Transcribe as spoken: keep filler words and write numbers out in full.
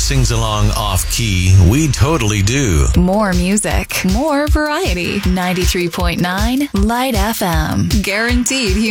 sings along off key, we totally do. More music, more variety. ninety-three point nine Light F M. Guaranteed